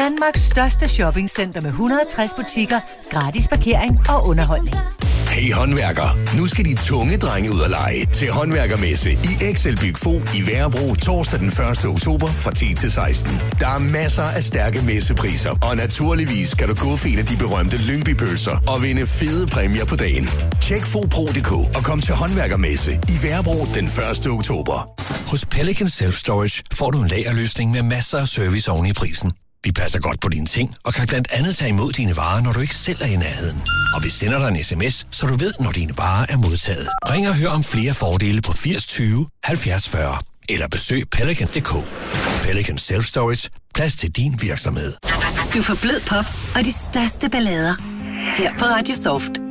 Danmarks største shoppingcenter med 160 butikker, gratis parkering og underholdning. Hey håndværker, nu skal de tunge drenge ud at lege til håndværkermesse i Excelbyg Fo i Værebro torsdag den 1. oktober fra 10 til 16. Der er masser af stærke messepriser, og naturligvis kan du gå for en af de berømte Lyngby-pølser og vinde fede præmier på dagen. Tjek fopro.dk og kom til håndværkermesse i Værebro den 1. oktober. Hos Pelican Self Storage får du en lagerløsning med masser af service oven i prisen. Vi passer godt på dine ting og kan blandt andet tage imod dine varer, når du ikke selv er i nærheden. Og vi sender dig en sms, så du ved, når dine varer er modtaget. Ring og hør om flere fordele på 80 20 70 40. Eller besøg pelican.dk. Pelican Self Storage. Plads til din virksomhed. Du får blød pop og de største ballader her på Radio Soft.